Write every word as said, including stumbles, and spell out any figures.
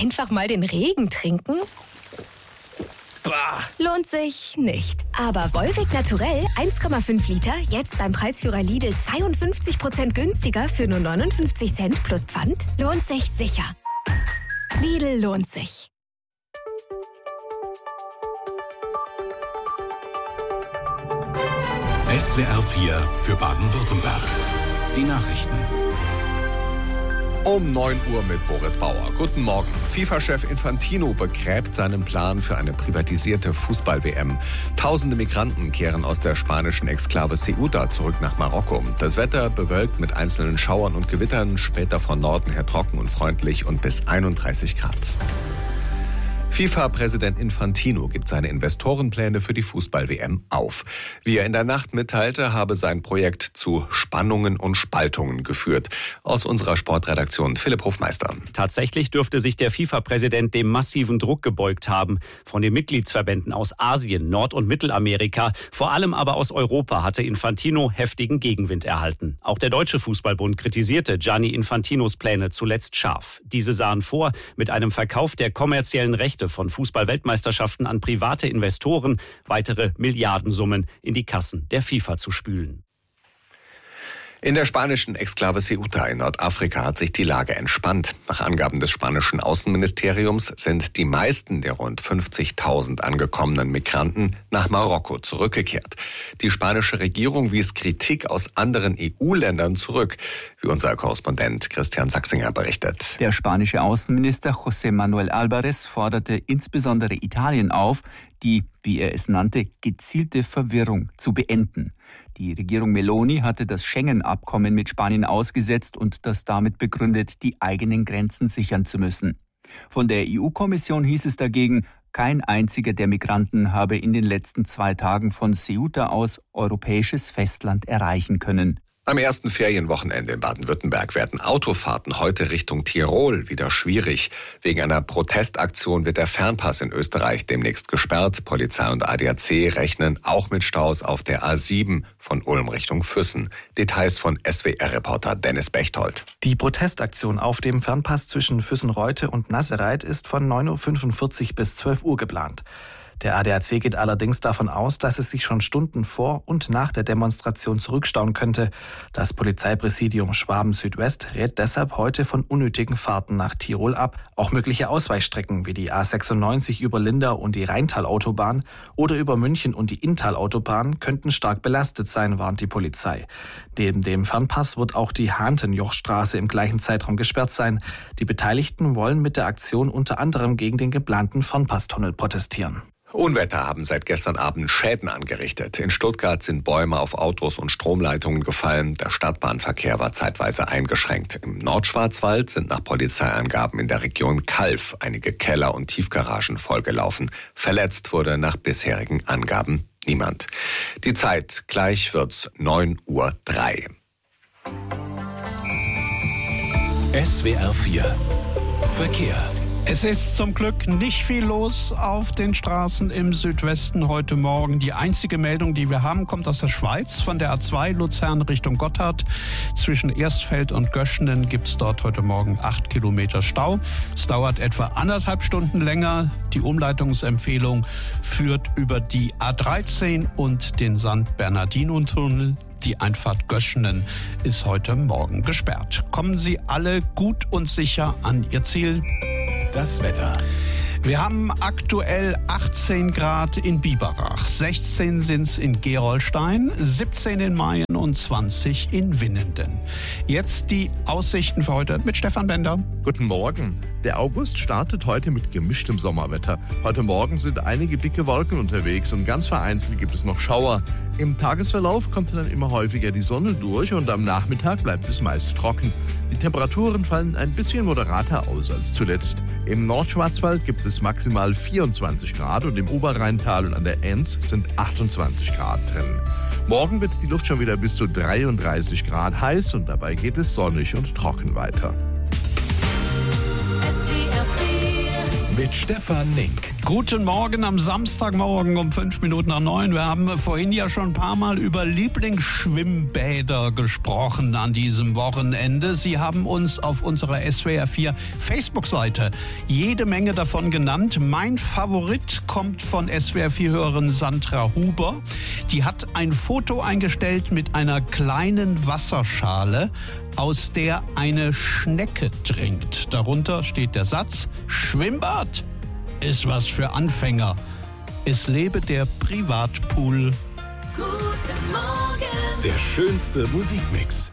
Einfach mal den Regen trinken? Bah. Lohnt sich nicht. Aber Volvic Naturell eins Komma fünf Liter jetzt beim Preisführer Lidl zweiundfünfzig Prozent günstiger für nur neunundfünfzig Cent plus Pfand lohnt sich sicher. Lidl lohnt sich. S W R vier für Baden-Württemberg. Die Nachrichten. Um neun Uhr mit Boris Bauer. Guten Morgen. FIFA-Chef Infantino begräbt seinen Plan für eine privatisierte Fußball-W M. Tausende Migranten kehren aus der spanischen Exklave Ceuta zurück nach Marokko. Das Wetter bewölkt mit einzelnen Schauern und Gewittern, später von Norden her trocken und freundlich und bis einunddreißig Grad. FIFA-Präsident Infantino gibt seine Investorenpläne für die Fußball-W M auf. Wie er in der Nacht mitteilte, habe sein Projekt zu Spannungen und Spaltungen geführt. Aus unserer Sportredaktion Philipp Hofmeister. Tatsächlich dürfte sich der FIFA-Präsident dem massiven Druck gebeugt haben. Von den Mitgliedsverbänden aus Asien, Nord- und Mittelamerika, vor allem aber aus Europa hatte Infantino heftigen Gegenwind erhalten. Auch der Deutsche Fußballbund kritisierte Gianni Infantinos Pläne zuletzt scharf. Diese sahen vor, mit einem Verkauf der kommerziellen Rechte von Fußball-Weltmeisterschaften an private Investoren weitere Milliardensummen in die Kassen der FIFA zu spülen. In der spanischen Exklave Ceuta in Nordafrika hat sich die Lage entspannt. Nach Angaben des spanischen Außenministeriums sind die meisten der rund fünfzigtausend angekommenen Migranten nach Marokko zurückgekehrt. Die spanische Regierung wies Kritik aus anderen E U-Ländern zurück, wie unser Korrespondent Christian Sachsinger berichtet. Der spanische Außenminister José Manuel Álvarez forderte insbesondere Italien auf, die, wie er es nannte, gezielte Verwirrung zu beenden. Die Regierung Meloni hatte das Schengen-Abkommen mit Spanien ausgesetzt und das damit begründet, die eigenen Grenzen sichern zu müssen. Von der E U-Kommission hieß es dagegen, kein einziger der Migranten habe in den letzten zwei Tagen von Ceuta aus europäisches Festland erreichen können. Am ersten Ferienwochenende in Baden-Württemberg werden Autofahrten heute Richtung Tirol wieder schwierig. Wegen einer Protestaktion wird der Fernpass in Österreich demnächst gesperrt. Polizei und A D A C rechnen auch mit Staus auf der A sieben von Ulm Richtung Füssen. Details von S W R-Reporter Dennis Bechtold. Die Protestaktion auf dem Fernpass zwischen Füssen-Reute und Nassereit ist von neun Uhr fünfundvierzig bis zwölf Uhr geplant. Der A D A C geht allerdings davon aus, dass es sich schon Stunden vor und nach der Demonstration zurückstauen könnte. Das Polizeipräsidium Schwaben-Südwest rät deshalb heute von unnötigen Fahrten nach Tirol ab. Auch mögliche Ausweichstrecken wie die A sechsundneunzig über Lindau und die Rheintal-Autobahn oder über München und die Inntal-Autobahn könnten stark belastet sein, warnt die Polizei. Neben dem Fernpass wird auch die Hahnten-Jochstraße im gleichen Zeitraum gesperrt sein. Die Beteiligten wollen mit der Aktion unter anderem gegen den geplanten Fernpasstunnel protestieren. Unwetter haben seit gestern Abend Schäden angerichtet. In Stuttgart sind Bäume auf Autos und Stromleitungen gefallen. Der Stadtbahnverkehr war zeitweise eingeschränkt. Im Nordschwarzwald sind nach Polizeiangaben in der Region Calw einige Keller und Tiefgaragen vollgelaufen. Verletzt wurde nach bisherigen Angaben niemand. Die Zeit, gleich wird's neun Uhr drei. S W R vier Verkehr. Es ist zum Glück nicht viel los auf den Straßen im Südwesten heute Morgen. Die einzige Meldung, die wir haben, kommt aus der Schweiz. Von der A zwei Luzern Richtung Gotthard. Zwischen Erstfeld und Göschenen gibt es dort heute Morgen acht Kilometer Stau. Es dauert etwa anderthalb Stunden länger. Die Umleitungsempfehlung führt über die A dreizehn und den Sankt Bernardino-Tunnel. Die Einfahrt Göschenen ist heute Morgen gesperrt. Kommen Sie alle gut und sicher an Ihr Ziel. Das Wetter. Wir haben aktuell achtzehn Grad in Biberach, sechzehn sind es in Gerolstein, siebzehn in Mayen und zwanzig in Winnenden. Jetzt die Aussichten für heute mit Stefan Bender. Guten Morgen. Der August startet heute mit gemischtem Sommerwetter. Heute Morgen sind einige dicke Wolken unterwegs und ganz vereinzelt gibt es noch Schauer. Im Tagesverlauf kommt dann immer häufiger die Sonne durch und am Nachmittag bleibt es meist trocken. Die Temperaturen fallen ein bisschen moderater aus als zuletzt. Im Nordschwarzwald gibt es maximal vierundzwanzig Grad und im Oberrheintal und an der Enz sind achtundzwanzig Grad drin. Morgen wird die Luft schon wieder bis zu dreiunddreißig Grad heiß und dabei geht es sonnig und trocken weiter. Mit mit Stefan Nink. Guten Morgen am Samstagmorgen um fünf Minuten nach neun. Wir haben vorhin ja schon ein paar Mal über Lieblingsschwimmbäder gesprochen an diesem Wochenende. Sie haben uns auf unserer S W R vier Facebook-Seite jede Menge davon genannt. Mein Favorit kommt von S W R vier-Hörerin Sandra Huber. Die hat ein Foto eingestellt mit einer kleinen Wasserschale, aus der eine Schnecke trinkt. Darunter steht der Satz: Schwimmbad ist was für Anfänger. Es lebe der Privatpool. Guten Morgen. Der schönste Musikmix.